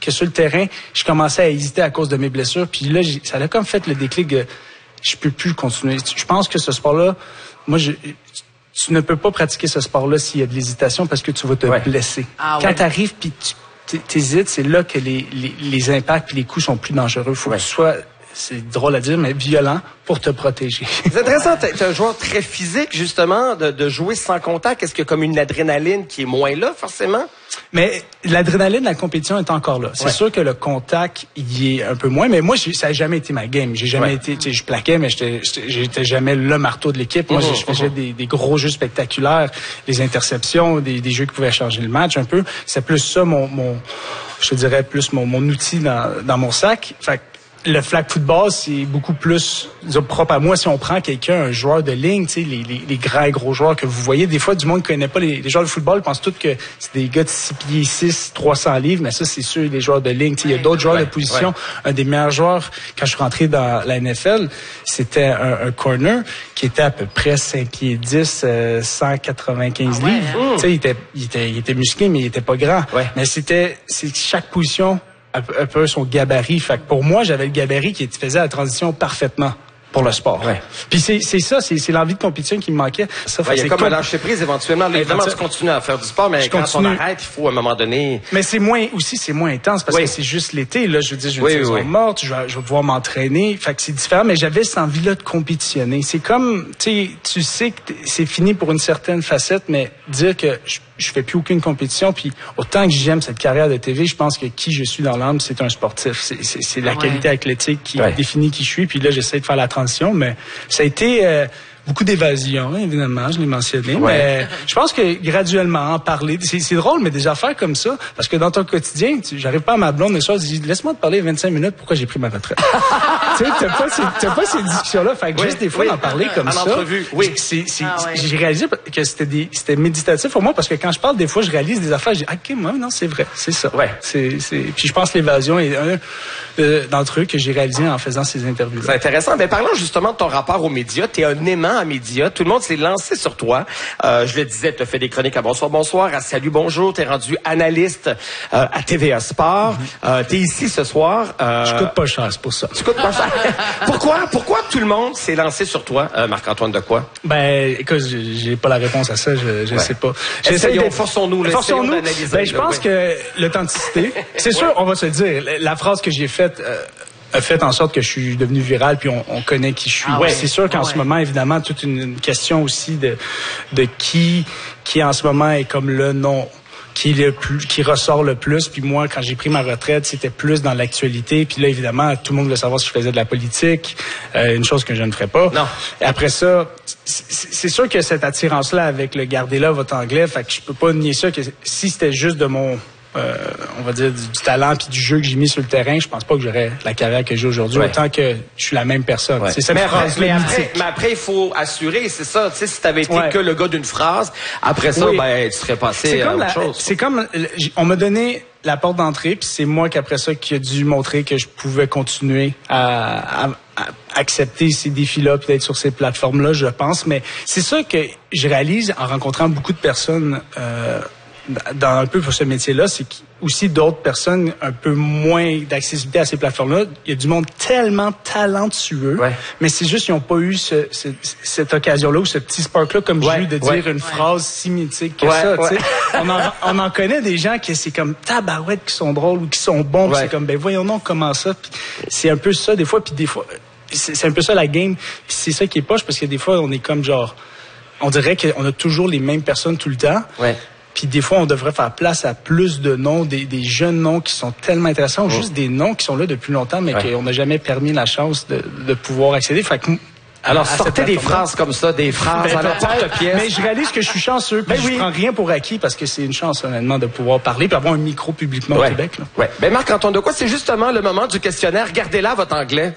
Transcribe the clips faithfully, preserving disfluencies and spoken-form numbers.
que sur le terrain, je commençais à hésiter à cause de mes blessures. Puis là, j'ai, ça a comme fait le déclic de je peux plus continuer. Je pense que ce sport-là, moi, je, tu ne peux pas pratiquer ce sport-là s'il y a de l'hésitation parce que tu vas te ouais. blesser. Ah, Quand ouais. tu arrives puis tu t'hésites, c'est là que les, les, les impacts et les coups sont plus dangereux. Faut ouais. que tu sois, c'est drôle à dire, mais violent pour te protéger. C'est intéressant, t'es un joueur très physique, justement, de, de jouer sans contact. Est-ce qu'il y a comme une adrénaline qui est moins là, forcément? Mais l'adrénaline de la compétition est encore là. C'est ouais. sûr que le contact, il est un peu moins, mais moi, ça n'a jamais été ma game. J'ai jamais ouais. été, tu sais, je plaquais, mais j'étais, j'étais jamais le marteau de l'équipe. Moi, mmh, je faisais mmh. des, des gros jeux spectaculaires, des interceptions, des, des jeux qui pouvaient changer le match un peu. C'est plus ça, mon, mon, je te dirais, plus mon, mon outil dans, dans mon sac. Fait que, le flag football, c'est beaucoup plus disons, propre à moi. Si on prend quelqu'un, un joueur de ligne, tu sais, les, les, les grands gros joueurs que vous voyez, des fois, du monde ne connaît pas les, les joueurs de football, ils pensent tous que c'est des gars de six pieds six, trois cents livres, mais ça, c'est sûr, les joueurs de ligne. Tu sais, il y a d'autres joueurs ouais, de position. Ouais. Un des meilleurs joueurs, quand je suis rentré dans la N F L, c'était un, un corner qui était à peu près cinq pieds dix, euh, cent quatre-vingt-quinze ah ouais, livres. Hein? Tu sais, il était, il, était, il était musclé, mais il était pas grand. Ouais. Mais c'était, c'est chaque position un peu son gabarit. Fait que pour moi, j'avais le gabarit qui faisait la transition parfaitement pour le sport. Ouais. Puis c'est, c'est ça, c'est, c'est l'envie de compétition qui me manquait. Ça, ouais, il y a comme un lâcher prise éventuellement. Là, évidemment, tu continues à faire du sport, mais je quand continue. on arrête, il faut à un moment donné... Mais c'est moins, aussi, c'est moins intense parce oui. que c'est juste l'été. Là, je veux dire, j'ai une oui, saison oui. morte, je vais, je vais pouvoir m'entraîner. Fait que c'est différent, mais j'avais cette envie-là de compétitionner. C'est comme, tu sais, tu sais que c'est fini pour une certaine facette, mais dire que je, je fais plus aucune compétition, puis autant que j'aime cette carrière de T V, je pense que qui je suis dans l'âme, c'est un sportif. C'est, c'est, c'est la ouais. qualité athlétique qui ouais. définit qui je suis, puis là, j'essaie de faire la transition, mais ça a été euh, beaucoup d'évasion, évidemment, je l'ai mentionné, ouais. mais je pense que graduellement, en parler, c'est, c'est drôle, mais des affaires comme ça, parce que dans ton quotidien, tu, j'arrive pas à ma blonde, le soir, je dis, laisse-moi te parler vingt-cinq minutes, pourquoi j'ai pris ma retraite. Tu sais, t'as pas, ces, t'as pas ces discussions-là, fait que oui, juste des fois, oui. d'en parler comme en ça. En entrevue, oui. C'est, c'est, ah, ouais. J'ai réalisé que c'était des, c'était méditatif pour moi, parce que quand je parle, des fois, je réalise des affaires, je dis, ok, moi, non, c'est vrai, c'est ça. Ouais. C'est, c'est, puis je pense que l'évasion est un euh, d'entre eux que j'ai réalisé en faisant ces interviews. C'est intéressant. Ben, parlons justement de ton rapport aux médias. T'es un aimant à médias. Tout le monde s'est lancé sur toi. Euh, je le disais, t'as fait des chroniques à Bonsoir, Bonsoir, à Salut, Bonjour. T'es rendu analyste euh, à T V A Sport. Mm-hmm. Euh, t'es ici ce soir. Euh, je coûte pas cher, c'est pour ça. Tu coûtes pas cher. Pourquoi, pourquoi tout le monde s'est lancé sur toi, euh, Marc-Antoine Dequoy? Ben, écoute, j'ai, j'ai pas la réponse à ça, je, je ouais. sais pas. Essayons, forçons-nous, forçons-nous. Ben, je pense que l'authenticité, c'est sûr, on va se le dire, la phrase que j'ai faite, euh, a fait en sorte que je suis devenu viral, puis on, on connaît qui je suis. Ah ouais. C'est sûr qu'en ah ouais. ce moment, évidemment, toute une, une question aussi de, de qui, qui en ce moment est comme le nom, qui le plus, qui ressort le plus. Puis moi, quand j'ai pris ma retraite, c'était plus dans l'actualité. Puis là, évidemment, tout le monde voulait savoir si je faisais de la politique, euh, une chose que je ne ferais pas. Non. Et après ça, c'est, c'est sûr que cette attirance-là avec le gardez-là votre anglais, fait que je peux pas nier ça que si c'était juste de mon Euh, on va dire du, du talent puis du jeu que j'ai mis sur le terrain, je pense pas que j'aurais la carrière que j'ai aujourd'hui, ouais. autant que je suis la même personne. Ouais. C'est cette mais phrase après, mais, après, mais après, il faut assurer, c'est ça. Tu sais, si t'avais été ouais. que le gars d'une phrase, après ça, oui. ben, tu serais passé à autre la, chose. C'est comme, on m'a donné la porte d'entrée, puis c'est moi qu'après ça qui a dû montrer que je pouvais continuer à, à, à accepter ces défis-là, puis d'être sur ces plateformes-là, je pense. Mais c'est ça que je réalise en rencontrant beaucoup de personnes. Euh, dans un peu pour ce métier-là, c'est aussi d'autres personnes un peu moins d'accessibilité à ces plateformes-là. Il y a du monde tellement talentueux, ouais. mais c'est juste qu'ils n'ont pas eu ce, ce, cette occasion-là ou ce petit spark-là, comme ouais, j'ai eu, de ouais, dire une ouais. phrase si mythique que ouais, ça. Ouais. on, en, on en connaît des gens qui c'est comme tabarouette qui sont drôles ou qui sont bons. Ouais. C'est comme ben voyons donc comment ça. Puis c'est un peu ça des fois. Puis des fois, c'est, c'est un peu ça la game. Puis c'est ça qui est poche parce que des fois on est comme genre, on dirait qu'on a toujours les mêmes personnes tout le temps. Ouais. Puis des fois, on devrait faire place à plus de noms, des, des jeunes noms qui sont tellement intéressants, ou oh. juste des noms qui sont là depuis longtemps, mais ouais. qu'on n'a jamais permis la chance de, de pouvoir accéder. Fait que, alors, sortez des phrases comme ça, des phrases ben, à l'emporte-pièce. Mais je réalise que je suis chanceux, puis ben je oui. prends rien pour acquis, parce que c'est une chance, honnêtement, de pouvoir parler, puis avoir un micro publiquement ouais. au Québec. Là. Ouais. Ben Marc-Antoine Dequoy, c'est justement le moment du questionnaire. Gardez-là votre anglais.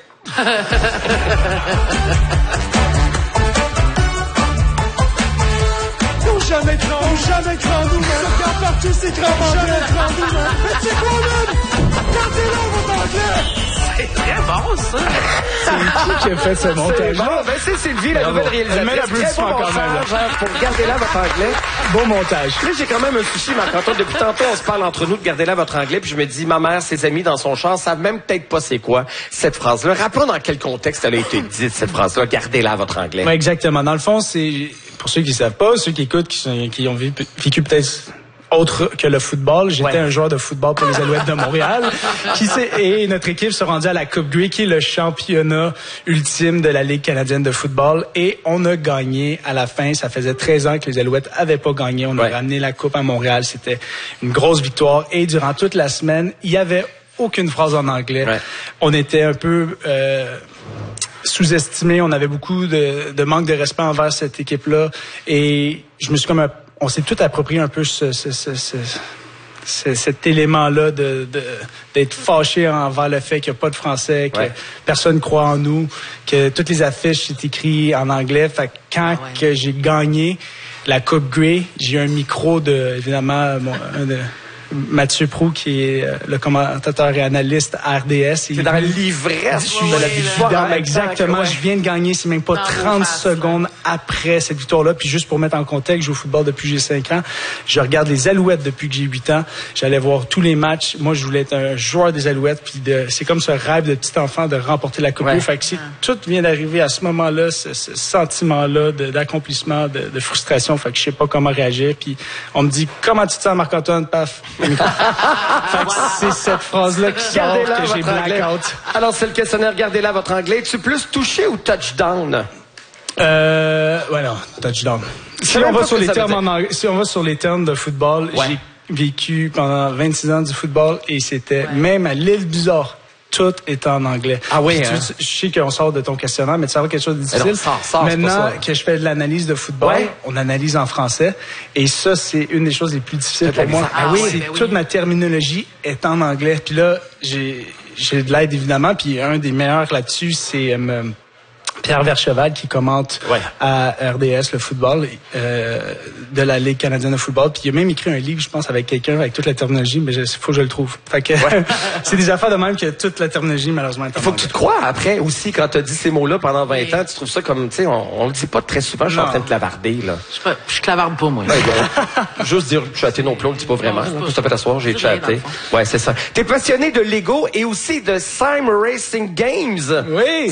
Jamais cran, jamais cran, nous, man. Je regarde partout ces crans, jamais cran, nous, man. Mais c'est quoi, man? Gardez-là votre anglais! C'est très bon, ça. C'est qui qui a fait ce montage? Bon, ben c'est Sylvie, la nouvelle réalisatrice. Elle met l'applaudissement quand même. Genre, pour garder là votre anglais. Beau montage. Là, j'ai quand même un souci, Marc-Antoine. Depuis tantôt, on se parle entre nous de garder là votre anglais, puis je me dis, ma mère, ses amis dans son char savent même peut-être pas c'est quoi cette phrase-là. Rappelons dans quel contexte elle a été dite, cette phrase-là, gardez là votre anglais. Oui, exactement. Dans le fond, c'est, pour ceux qui ne savent pas, ceux qui écoutent, qui, sont, qui ont vécu, vécu peut-être autre que le football. J'étais ouais. un joueur de football pour les Alouettes de Montréal. qui et notre équipe se rendit à la Coupe Grey, qui est le championnat ultime de la Ligue canadienne de football. Et on a gagné à la fin. Ça faisait treize ans que les Alouettes avaient pas gagné. On ouais. a ramené la Coupe à Montréal. C'était une grosse victoire. Et durant toute la semaine, il y avait aucune phrase en anglais. Ouais. On était un peu... Euh, sous-estimé, on avait beaucoup de, de manque de respect envers cette équipe-là et je me suis comme un, on s'est tout approprié un peu ce, ce, ce, ce, ce, cet élément-là de, de d'être fâché envers le fait qu'il n'y a pas de français, que ouais. personne croit en nous, que toutes les affiches c'est écrit en anglais. Fait que quand ah ouais. que j'ai gagné la Coupe Grey, j'ai eu un micro de évidemment mon, un de Mathieu Proulx, qui est le commentateur et analyste à R D S. C'est dans l'ivresse de la victoire. Exactement. Je viens de gagner. C'est même pas trente secondes après cette victoire-là. Puis juste pour mettre en contexte, je joue au football depuis que j'ai cinq ans. Je regarde les Alouettes depuis que j'ai huit ans. J'allais voir tous les matchs. Moi, je voulais être un joueur des Alouettes. Puis de, c'est comme ce rêve de petit enfant de remporter la Coupe. Ouais. Fait que c'est, tout vient d'arriver à ce moment-là, ce, ce sentiment-là de, d'accomplissement, de, de frustration. Fait que je sais pas comment réagir. Puis on me dit, comment tu te sens, Marc-Antoine? Paf. Fait que c'est cette phrase-là qui sort que j'ai blackout. Alors, c'est le questionnaire, gardez-là votre anglais. Es-tu plus touché ou touchdown? Euh, ouais, non, touchdown. Si on va sur les termes en anglais, si on va sur les termes de football, ouais. j'ai vécu pendant vingt-six ans du football et c'était ouais. même à l'île Bizarre. Tout est en anglais. Ah oui, hein? tu, je sais qu'on sort de ton questionnaire, mais tu sais quelque chose de difficile. Non, sors, sors, maintenant que je fais de l'analyse de football, ouais. on analyse en français. Et ça, c'est une des choses les plus difficiles pour moi. Ah, oui, c'est ben toute oui. ma terminologie est en anglais. Puis là, j'ai, j'ai de l'aide évidemment. Puis un des meilleurs là-dessus, c'est euh, Pierre Vercheval qui commente ouais. à R D S le football euh, de la Ligue canadienne de football. Puis il a même écrit un livre, je pense, avec quelqu'un avec toute la terminologie, mais il faut que je le trouve. Fait que ouais. c'est des affaires de même que toute la terminologie malheureusement. Il faut que tu te crois après aussi quand tu as dit ces mots-là pendant vingt oui. ans, tu trouves ça comme tu sais, on, on le dit pas très souvent. Je suis en train de clavarder là. Je, pas, je clavarde pas moi. Ouais, ben, juste dire chatter non plus, on le dit pas vraiment. Non, juste fait t'asseoir, j'ai chatté. Ouais, c'est ça. T'es passionné de Lego et aussi de Sim Racing Games. Oui.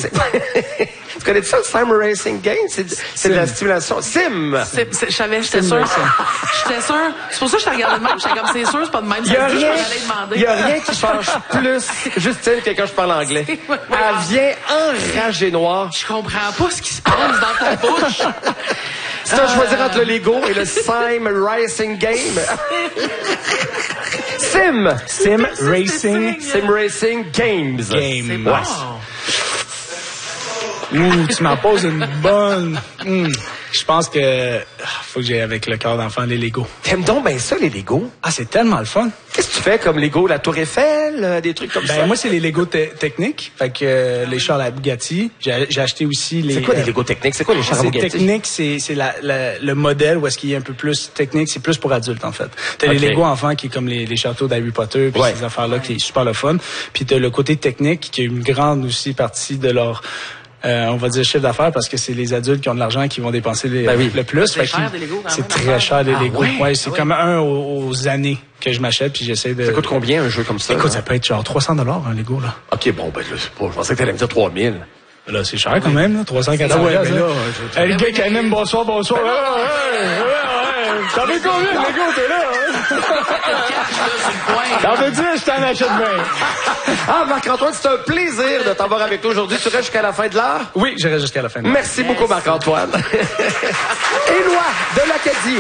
Tu connais ça, le Sim Racing Game? C'est, c'est de la stimulation. Sim! C'est, c'est, je savais, j'étais sûre. J'étais sûre. C'est pour ça que je te regardais de même. J'étais comme, c'est sûr, c'est pas de même. Il y a rien, il y a rien qui change plus. Justine, que quand je parle anglais. Ouais, ouais, elle vient enragée noire. Je comprends pas ce qui se passe dans ta bouche. C'est à choisir entre le Lego et le Sim Racing Game. Sim! Sim Racing. Sim Racing Games. Game. C'est bon. Ouais. Ouh, tu m'en poses une bonne. Mmh. Je pense que faut que j'aille avec le cœur d'enfant les Lego. T'aimes donc bien ça, les Lego? Ah, c'est tellement le fun. Qu'est-ce que tu fais comme Lego? La Tour Eiffel? Euh, des trucs comme ben, ça? Ben, moi, c'est les Lego te- techniques. Fait que euh, les chars à Bugatti. J'ai, j'ai acheté aussi les... C'est quoi les Lego techniques? C'est quoi les chars à Bugatti? C'est technique, c'est, c'est la, la, le modèle où est-ce qu'il est un peu plus technique. C'est plus pour adultes, en fait. T'as okay. les Lego enfants qui est comme les, les châteaux d'Harry Potter puis ouais. ces affaires-là qui est super le fun. Puis t'as le côté technique qui est une grande aussi partie de leur... Euh, on va dire chiffre d'affaires parce que c'est les adultes qui ont de l'argent qui vont dépenser les, ben oui. le plus. C'est cher des Lego. C'est très cher des Lego. Ah, ouais, ouais, c'est ah, comme un aux, aux années que je m'achète puis j'essaie de... Ça coûte combien un jeu comme ça? Écoute, là? ça peut être genre trois cents dollars un Lego, là. OK, bon, ben, je sais pas. Je pensais que t'allais me dire trois mille. Là, c'est cher quand même, là. trois cent quatre-vingts dollars. Ah ouais, là, hey, le gars qui anime, bonsoir, bonsoir. Ouais, ouais, ouais, ouais. T'en veux combien de Lego, t'es là, hein? T'en veux dire, je t'en achète vingt. Ah, Marc-Antoine, c'est un plaisir de t'avoir avec toi aujourd'hui. Tu restes jusqu'à la fin de l'heure? Oui, je reste jusqu'à la fin de l'heure. Merci yes. beaucoup, Marc-Antoine. Éloi de l'Acadie.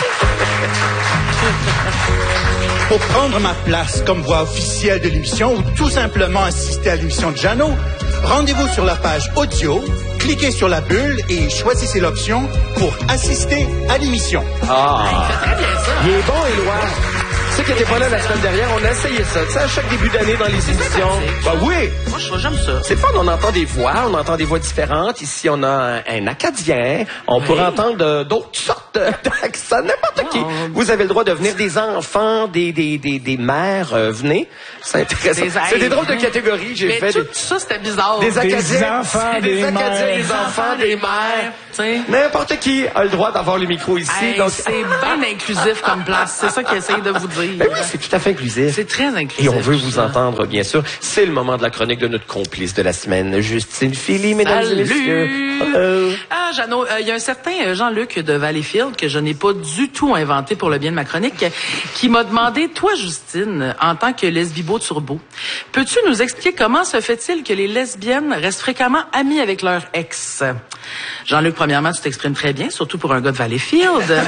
Pour prendre ma place comme voix officielle de l'émission ou tout simplement assister à l'émission de Jeannot, rendez-vous sur la page audio, cliquez sur la bulle et choisissez l'option pour assister à l'émission. Ah! Il est bon, Éloi. sais que t'étais pas là la semaine dernière, on a essayé ça. Tu sais, à chaque début d'année dans les émissions. Bah oui! Moi, je j'aime ça. C'est fun, on entend des voix, on entend des voix différentes. Ici, on a un, un Acadien. On oui. pourrait entendre euh, d'autres sortes d'accents, n'importe oh. qui. Vous avez le droit de venir des enfants, des, des, des, des mères. Euh, venez. C'est intéressant. Des c'est des drôles de catégories. J'ai mais fait tout des... ça, c'était bizarre. Des Acadiens, des enfants, des, des Acadiens, mères. des enfants, des mères. N'importe qui a le droit d'avoir le micro ici. Hey, donc... C'est bien inclusif comme place. C'est ça qu'il essaye de vous dire. Ben oui, c'est tout à fait inclusif. C'est très inclusif. Et on veut vous entendre, bien sûr. C'est le moment de la chronique de notre complice de la semaine, Justine Philly, mesdames Salut. et messieurs. Hello. Ah, Jeannot, il euh, y a un certain Jean-Luc de Valleyfield que je n'ai pas du tout inventé pour le bien de ma chronique, qui m'a demandé, toi, Justine, en tant que lesbibo turbo, peux-tu nous expliquer comment se fait-il que les lesbiennes restent fréquemment amies avec leur ex? Jean-Luc, premièrement, tu t'exprimes très bien, surtout pour un gars de Valleyfield.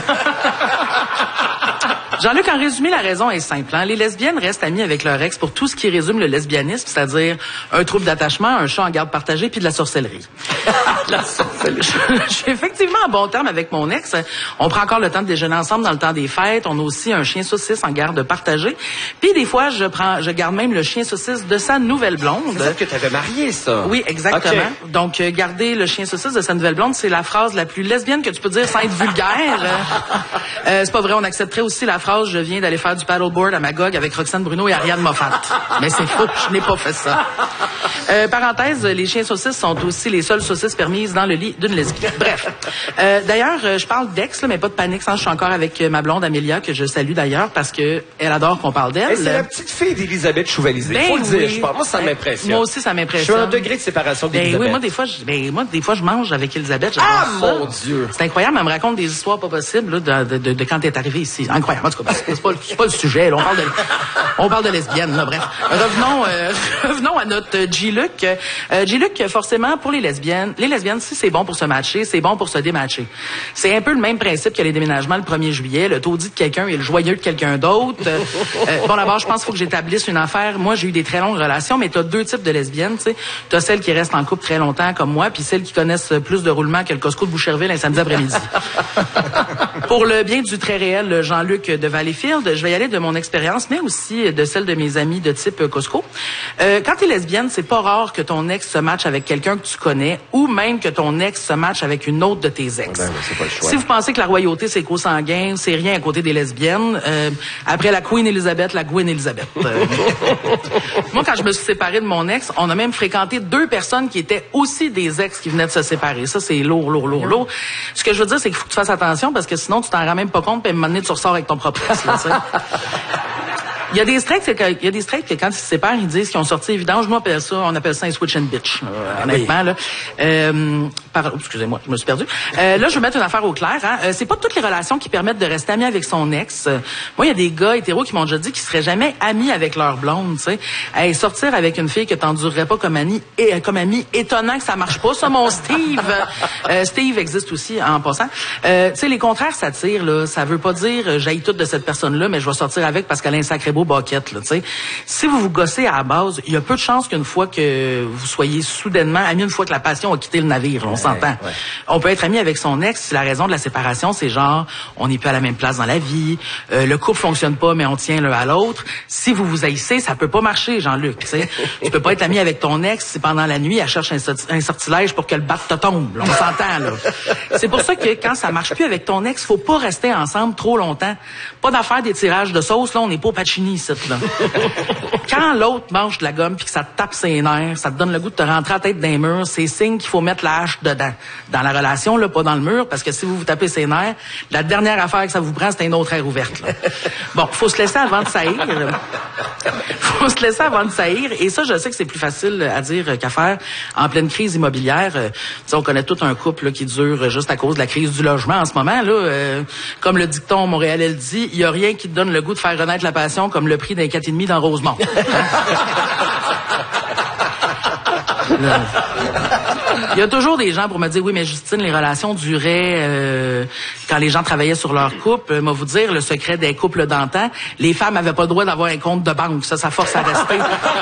Jean-Luc, en résumé, la raison est simple. Hein? Les lesbiennes restent amies avec leur ex pour tout ce qui résume le lesbianisme, c'est-à-dire un trouble d'attachement, un chat en garde partagée, puis de la sorcellerie. La sorcellerie. Je, je suis effectivement en bon terme avec mon ex. On prend encore le temps de déjeuner ensemble dans le temps des fêtes. On a aussi un chien saucisse en garde partagée. Puis des fois, je prends, je garde même le chien saucisse de sa nouvelle blonde. C'est ça que tu avais marié, ça? Oui, exactement. Okay. Donc, euh, garder le chien saucisse de sa nouvelle blonde, c'est la phrase la plus lesbienne que tu peux dire sans être vulgaire. euh, c'est pas vrai, on accepterait aussi la phrase « Je viens d'aller faire du paddleboard à Magog avec Roxane Bruno et Ariane Moffat ». Mais c'est faux, je n'ai pas fait ça. Euh, parenthèse, les chiens saucisses sont aussi les seules saucisses permises dans le lit d'une lesbienne. Bref. Euh, d'ailleurs, je parle d'ex, là, mais pas de panique. Je suis encore avec ma blonde Amélia, que je salue d'ailleurs, parce que elle adore qu'on parle d'elle. C'est la petite fille d'Élisabeth Chouvalisé. Ben Faut le dire, oui. je pense. Moi, ça ben, m'impressionne. Moi aussi, ça m'impressionne. Je suis à un degré de séparation d'Élisabeth. Ben oui, moi, des fois, je, ben, moi, des fois, je mange avec Élisabeth. Ah, ça. mon Dieu! C'est incroyable, elle me raconte des histoires pas possibles, là, de, de, de quand elle est arrivée ici. Incroyable. En tout cas, c'est pas, c'est pas le sujet, là. On parle de, on parle de lesbiennes, là, bref. Revenons, euh, revenons à notre G-Luc. Euh, G-Luc, forcément, pour les lesbiennes, les lesbiennes, si c'est bon pour se matcher, c'est bon pour se dématcher. C'est un peu le même principe que les déménagements le premier juillet. Le taudis de quelqu'un et le joyeux de quelqu'un d'autre. Euh, bon, d'abord, je pense qu'il faut que j'établisse une affaire. Moi, j'ai eu des très longues relations, mais t'as deux types de lesbiennes, tu sais. T'as celles qui restent en couple très longtemps, comme moi, puis celles qui connaissent plus de roulements que le Costco de Boucherville un samedi après-midi. Pour le bien du très réel Jean-Luc de Valleyfield, je vais y aller de mon expérience, mais aussi de celle de mes amis de type Costco. Euh, quand t'es lesbienne, c'est pas rare que ton ex se matche avec quelqu'un que tu connais, ou même que ton ex se matche avec une autre de tes ex. Ben, c'est pas le choix. Si vous pensez que la royauté, c'est co-sanguin, c'est rien à côté des lesbiennes. Euh, après la Queen Elizabeth, la Queen Elizabeth. Euh, moi, quand je me suis séparée de mon ex, on a même fréquenté deux personnes qui étaient aussi des ex qui venaient de se séparer. Ça, c'est lourd, lourd, lourd, lourd. Ce que je veux dire, c'est qu'il faut que tu fasses attention parce que sinon, tu t'en rends même pas compte, puis à un moment donné, tu ressors avec ton propre ex. Là, il y a des straights, il y a des straights que quand ils se séparent, ils disent qu'ils ont sorti évidence. Nous, on appelle ça, on appelle ça un switch and bitch. Euh, honnêtement, oui. là. Euh, par, excusez-moi, je me suis perdu. Euh, là, je veux mettre une affaire au clair. Hein. Euh, c'est pas toutes les relations qui permettent de rester ami avec son ex. Euh, moi, il y a des gars hétéros qui m'ont déjà dit qu'ils seraient jamais amis avec leur blonde. Tu sais, hey, sortir avec une fille que t'endurerais pas comme amie, et comme amie, étonnant que ça marche pas. Ça, mon Steve. Euh, Steve existe aussi en passant. Euh, tu sais, les contraires s'attirent. Là, ça veut pas dire euh, j'haïs tout de cette personne-là, mais je vais sortir avec parce qu'elle a un sacré beau boquette, là, tu sais. Si vous vous gossez à la base, il y a peu de chances qu'une fois que vous soyez soudainement amis, une fois que la passion a quitté le navire, là, on ouais, s'entend. Ouais. On peut être ami avec son ex si la raison de la séparation, c'est genre, on n'est plus à la même place dans la vie, euh, le couple fonctionne pas, mais on tient l'un à l'autre. Si vous vous haïssez, ça peut pas marcher, Jean-Luc, tu sais. Tu peux pas être ami avec ton ex si pendant la nuit, elle cherche un, un sortilège pour que le bat te tombe, là, on s'entend, là. C'est pour ça que quand ça marche plus avec ton ex, faut pas rester ensemble trop longtemps. Pas d'affaire des tirages de sauce, là, on n'est pas au Pacini, ici, là. Quand l'autre mange de la gomme puis que ça te tape ses nerfs, ça te donne le goût de te rentrer la tête dans les murs, c'est signe qu'il faut mettre la hache dedans. Dans la relation, là, pas dans le mur, parce que si vous vous tapez ses nerfs, la dernière affaire que ça vous prend, c'est une autre aire ouverte, là. Bon, faut se laisser avant de saillir. Faut se laisser avant de saillir. Et ça, je sais que c'est plus facile à dire qu'à faire en pleine crise immobilière. Euh, on connaît tout un couple là, qui dure juste à cause de la crise du logement en ce moment. Là, euh, comme le dicton montréalais le dit, il y a rien qui te donne le goût de faire renaître la passion comme le prix d'un quatre et demi dans Rosemont. Il y a toujours des gens pour me dire, oui, mais Justine, les relations duraient euh, quand les gens travaillaient sur leur couple, euh, moi vous dire, le secret des couples d'antan, les femmes avaient pas le droit d'avoir un compte de banque. Ça, ça force à rester.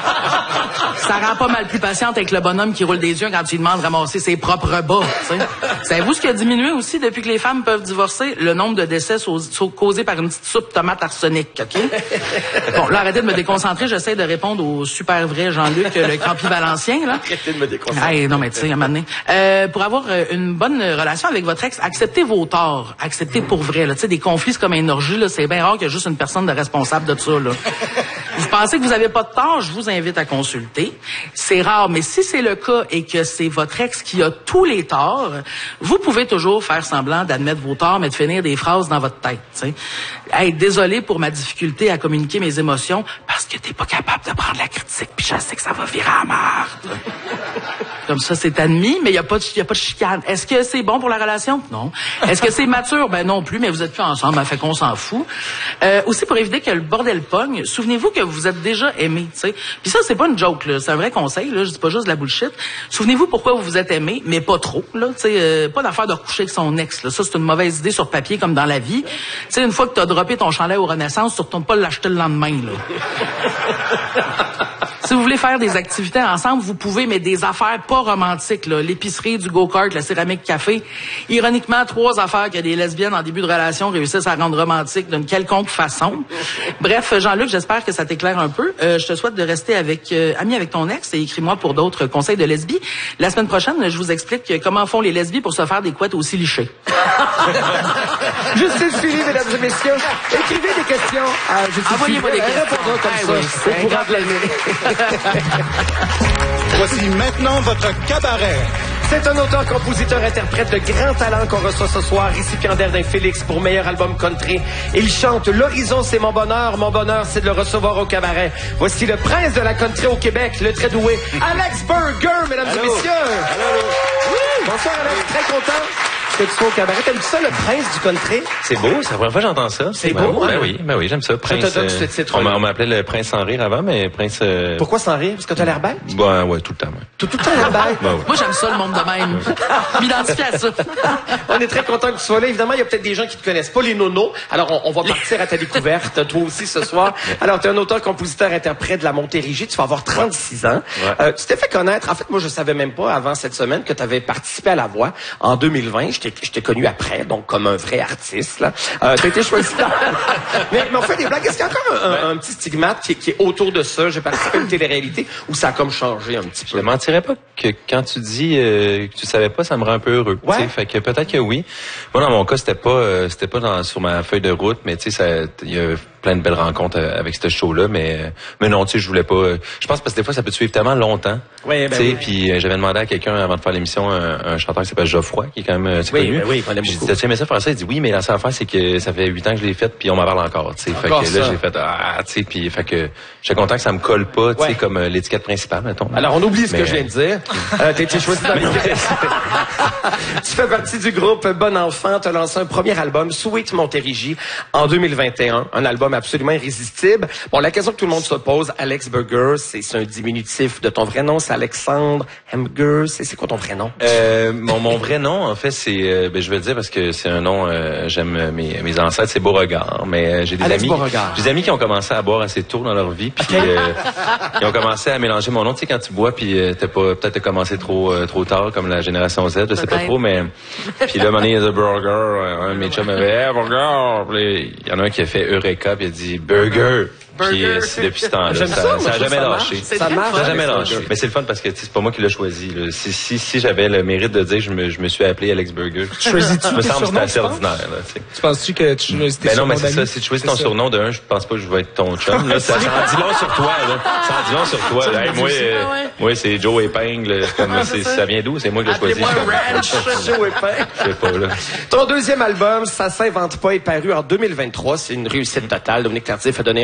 Ça rend pas mal plus patiente avec le bonhomme qui roule des yeux quand tu lui demandes de ramasser ses propres bas. Savez-vous ce qui a diminué aussi depuis que les femmes peuvent divorcer? Le nombre de décès causés par une petite soupe tomate arsenic, OK? Bon, là, arrêtez de me déconcentrer. J'essaie de répondre au super vrai Jean-Luc, le Campi Valencien, là. Arrêtez de me déconcentrer. Hey, non, mais tu sais, à un moment donné. Euh, pour avoir euh, une bonne relation avec votre ex, acceptez vos torts. Acceptez pour vrai, là. Tu sais, des conflits, c'est comme une orgie, là. C'est bien rare qu'il y ait juste une personne de responsable de ça, là. Vous pensez que vous avez pas de tort, je vous invite à consulter. C'est rare, mais si c'est le cas et que c'est votre ex qui a tous les torts, vous pouvez toujours faire semblant d'admettre vos torts, mais de finir des phrases dans votre tête. T'sais. Hey, désolé pour ma difficulté à communiquer mes émotions parce que t'es pas capable de prendre la critique, puis je sais que ça va virer à marde. Comme ça, c'est admis, mais il y a pas de, y a pas de chicane. Est-ce que c'est bon pour la relation? Non. Est-ce que c'est mature? Ben non plus, mais vous êtes plus ensemble, ça fait qu'on s'en fout. Euh, aussi, pour éviter que le bordel pogne, souvenez-vous que vous êtes déjà aimé, tu sais. Puis ça, c'est pas une joke, là. C'est un vrai conseil, là. Je dis pas juste de la bullshit. Souvenez-vous pourquoi vous vous êtes aimé, mais pas trop, là. Tu sais, euh, pas d'affaire de coucher avec son ex, là. Ça, c'est une mauvaise idée sur papier, comme dans la vie. Tu sais, une fois que t'as droppé ton chandail au Renaissance, tu retournes pas l'acheter le lendemain, là. Si vous voulez faire des activités ensemble, vous pouvez, mais des affaires pas romantiques, là. L'épicerie, du go-kart, la céramique café. Ironiquement, trois affaires que des lesbiennes en début de relation réussissent à rendre romantiques d'une quelconque façon. Bref, Jean-Luc, j'espère que ça t'éclaire un peu. Euh, je te souhaite de rester avec euh, ami avec ton ex et écris-moi pour d'autres conseils de lesbie. La semaine prochaine, je vous explique comment font les lesbies pour se faire des couettes aussi lichées. Justine Philly, mesdames et messieurs. Écrivez des questions à Justine. Envoyez-moi des questions. Répondons comme ah, ça. Oui, C'est pour rappeler. Voici maintenant votre cabaret. C'est un auteur, compositeur, interprète de grand talent qu'on reçoit ce soir, récipiendaire d'un Félix pour meilleur album country. Il chante « L'horizon, c'est mon bonheur. Mon bonheur, c'est de le recevoir au cabaret. » Voici le prince de la country au Québec, le très doué Alex Burger, mesdames Allô. et messieurs. Allô. Oui. Bonsoir, Alex. Très content que tu sois au cabaret. T'aimes-tu ça, le prince du country? C'est beau, c'est la première fois que j'entends ça. C'est ben, beau, Ben hein? oui, ben oui, j'aime ça. Prince, te donne euh, ce titre-là. on m'a- on m'appelait le prince sans rire avant, mais prince... Euh... Pourquoi sans rire? Parce que t'as l'air bête? Ben ouais, tout le temps, ouais. Tout, tout le temps l'air bête? Ben ouais. Moi, j'aime ça, le monde de même. M'identifie à ça. On est très content que tu sois là. Évidemment, il y a peut-être des gens qui te connaissent pas, les nonos. Alors, on, on va partir à ta découverte, toi aussi, ce soir. Alors, tu es un auteur, compositeur, interprète de la Montérégie. Tu vas avoir trente-six ans. Ouais. Euh, tu t'es fait connaître. En fait, moi, je savais même pas avant cette semaine que tu avais participé à La Voix en deux mille vingt. Je t'ai, je t'ai connu après, donc comme un vrai artiste. Là. Euh, tu as été choisi. mais, mais on fait des blagues. Est-ce qu'il y a encore un, un, un petit stigmate qui, qui est autour de ça? J'ai participé à une télé-réalité où ça a comme changé un petit Je peu. te mentirais pas que quand tu dis euh, que tu savais pas, ça me rend un peu heureux. Ouais. Tu sais, fait que peut-être que oui. Moi, dans mon cas, c'était pas, euh, c'était pas dans, sur ma feuille de route, mais tu sais, ça, il y a plein de belles rencontres euh, avec ce show-là, mais, euh, mais non, tu sais, je voulais pas. Euh, je pense parce que des fois, ça peut te suivre tellement longtemps. Ouais, ben tu sais, oui. puis euh, j'avais demandé à quelqu'un avant de faire l'émission, un, un chanteur qui s'appelle Geoffroy, qui est quand même euh, assez Oui, connu. ben oui, qu'on aime J'ai beaucoup. dit, tu aimais ça faire ça? Il dit oui, mais la seule affaire, c'est que ça fait huit ans que je l'ai fait, puis on m'en parle encore. Tu sais, fait Encore que ça. là, j'ai fait ah, tu sais, puis fait que j'étais content que ça me colle pas, tu sais, Ouais. comme euh, l'étiquette principale, mettons. Alors, on oublie ce Mais- que je viens de dire. Euh, t'as été choisi dans le... Tu fais partie du groupe Bon Enfant. Tu as lancé un premier album, Sweet Montérégie, en deux mille vingt et un. Un album absolument irrésistible. Bon, la question que tout le monde se pose, Alex Burger, c'est, c'est un diminutif de ton vrai nom. C'est Alexandre Hamburger. C'est, c'est quoi ton vrai nom? Euh, mon, mon vrai nom, en fait, c'est, euh, ben, je vais le dire parce que c'est un nom, euh, j'aime euh, mes, mes ancêtres, c'est Beauregard, mais euh, j'ai des Alex amis, Beauregard. j'ai des amis qui ont commencé à boire assez tôt dans leur vie, puis euh, ils ont commencé à mélanger mon nom. Tu sais, quand tu bois, puis euh, t'as pas, peut-être t'as commencé trop, euh, trop tard, comme la génération Z, je sais pas Peut-être. trop, mais puis là, à un moment donné, il y a The Burger, euh, un de mes chums avait, hey, Burger, Puis là, il y en a un qui a fait Eureka, puis il a dit Burger. Puis euh, c'est depuis ce temps-là, J'aime ça, ça, moi, ça a je trouve jamais ça lâché. marche. C'est Ça très marche. Ça a jamais Alex lâché. Burger. Mais c'est le fun parce que tu sais, c'est pas moi qui l'ai choisi. Là. Si, si, si j'avais le mérite de dire que je me, je me suis appelé Alex Burger, Choisis-tu je me tes semble que c'est surnoms, assez tu penses? ordinaire. Là, tu sais. Tu penses-tu que tu choisis tes Ben non, mais surnoms c'est ça. d'amis? Si tu choisis C'est ton ça. surnom d'un, je pense pas que je vais être ton chum. Là, ça, ça en dit long sur toi. Là. Ça en dit long sur toi. Là. Hey, moi, euh, Ah ouais. moi, c'est Joe Épingle. Comme, c'est, ça vient d'où? C'est moi qui l'ai choisi. Appelez-moi Ranch. Joe Épingle. Je sais pas, là. Ton deuxième album, Ça s'invente pas, est paru en deux mille vingt-trois. C'est une réussite totale. Dominique Tardif a donné un,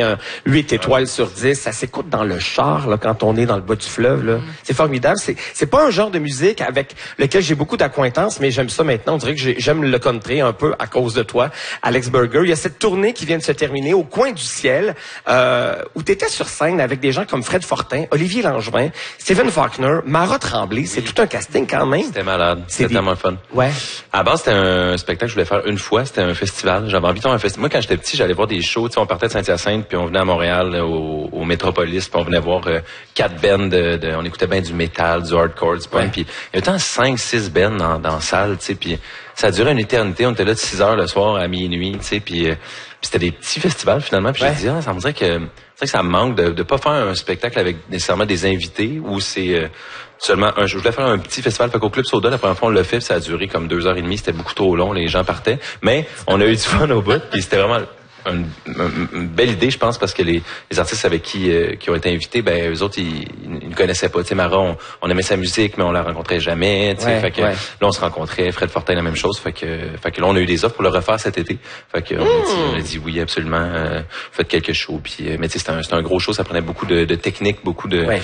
huit étoiles sur dix. Ça s'écoute dans le char, là, quand on est dans le bas du fleuve, là. Mm. C'est formidable. C'est, c'est pas un genre de musique avec lequel j'ai beaucoup d'acquaintance, mais j'aime ça maintenant. On dirait que j'ai, j'aime le country un peu à cause de toi, Alex Burger. Il y a cette tournée qui vient de se terminer au Coin du Ciel, euh, où tu étais sur scène avec des gens comme Fred Fortin, Olivier Langevin, Stephen Faulkner, Mara Tremblay. C'est oui. tout un casting quand même. C'était malade. C'était des... tellement fun. Ouais. À la base, c'était un spectacle que je voulais faire une fois. C'était un festival. J'avais envie de faire un festival. Moi, quand j'étais petit, j'allais voir des shows. Tu sais, on partait de Saint-Hyacinthe, puis on venait à Montréal, là, au, au Métropolis, puis on venait voir euh, quatre bands de, de... On écoutait bien du métal, du hardcore, du punk. Ouais. Puis il y avait tant cinq, six bands dans, dans la salle, tu sais, puis ça a duré une éternité. On était là de six heures le soir à minuit, tu sais, puis... Euh, Puis c'était des petits festivals finalement. Puis ouais. j'ai dit ah, ça me dirait que c'est vrai que ça me manque de de pas faire un spectacle avec nécessairement des invités ou c'est euh, seulement un. Je voulais faire un petit festival. Fait qu'au Club Soda, la première fois on l'a fait, puis ça a duré comme deux heures et demie. C'était beaucoup trop long, les gens partaient. Mais on a eu du fun au bout. Puis c'était vraiment une, une, une belle idée, je pense, parce que les, les artistes avec qui euh, qui ont été invités, ben eux autres ils, ils ne connaissaient pas. Tu sais, Mara, on, on aimait sa musique, mais on la rencontrait jamais. Tu sais, ouais, fait que ouais. là on se rencontrait. Fred Fortin la même chose. Fait que fait que là on a eu des offres pour le refaire cet été. Fait que mmh. on, a dit, on a dit oui absolument. Euh, faites quelque chose. Puis euh, mais tu sais c'était un c'était un gros show. Ça prenait beaucoup de, de technique, beaucoup de ouais.